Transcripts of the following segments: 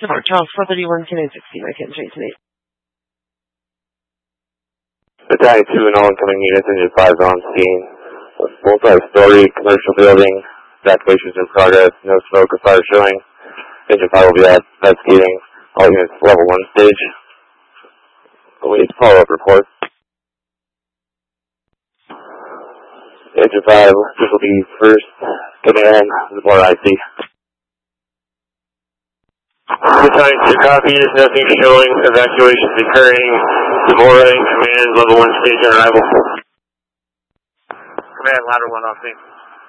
Charles 431, 1060, my 10 Chase Nate. Battalion 2 and all incoming units, Engine 5 on scene. Multi-story commercial building, evacuations in progress, no smoke or fire showing. Engine 5 will be investigating all units level 1 stage. Await follow-up report. Engine 5, this will be first command, the board IC. Battalion 2 copies, nothing showing, evacuations occurring. Zamora in command, level 1 stage on arrival. Command, ladder 1 off scene.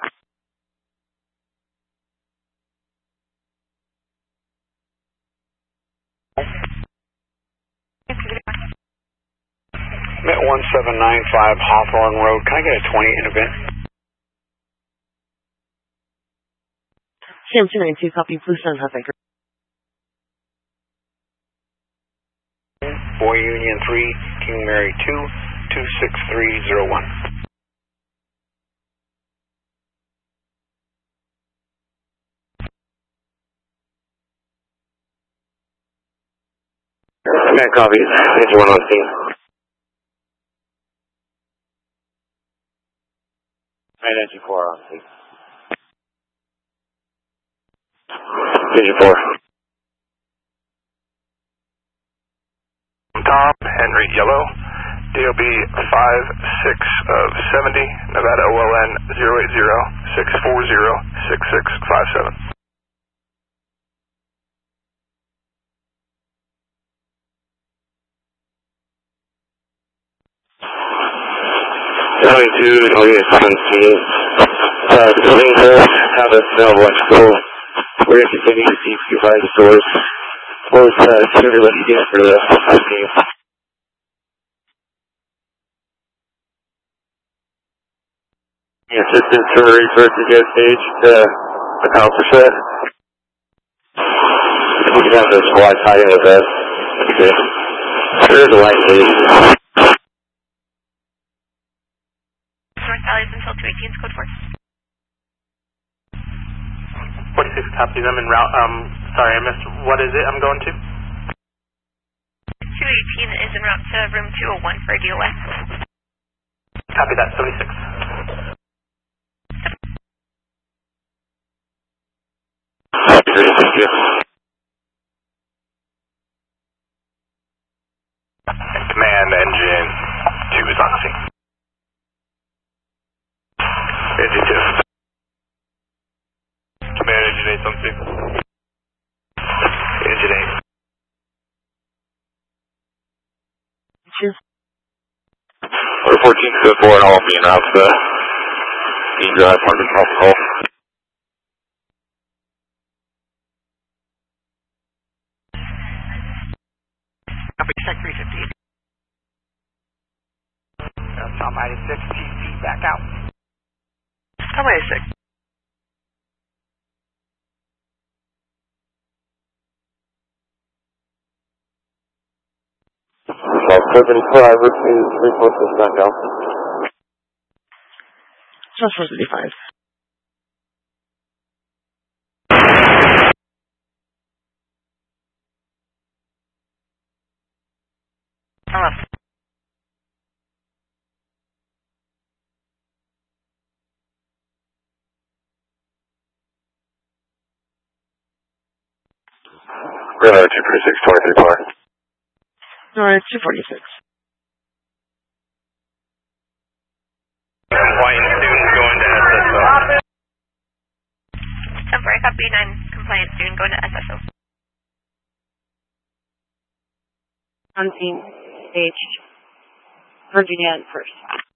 Met 1795 Hawthorne Road. Can I get a 20 in event? Sam 292, copy, Blue Sun, Half Acre. Boy Union 3, King Mary 2, 26301. Command copies, Engine 1 on scene. Command Engine 4 on scene. Engine 4. Tom, Henry Yellow, DOB 56 of 70, Nevada OLN 080-640-6657. Battalion 2, all units on scene. The building does have a smell of electrical. We're going to continue to see fire the source. Close to everybody again for the team. Assistance from the resource to get stage to accomplish that. We can have the squad tied in with us. Okay. There's a light stage. North Valley until 218's code 4. 46 copies, I'm en route. Sorry, I missed. What is it I'm going to? 218 is en route to room 201 for DOS. Copy that, 76. Command Engine 2 is on scene. Engine 2. Command Engine 8 on scene. Engine 8. Cheers. Order 14 to 4 and all being off the Dean Drive, Martin Call. Copy, Sec 350. Tom 96, TC, back out. Tom 96. South 75, report this back out. South 475. Left. Radar 246, 23 car. Alright, 246. Compliant student going to SSO. 10-4, copy 9, compliant student going to SSO. On scene, stage, Virginia first.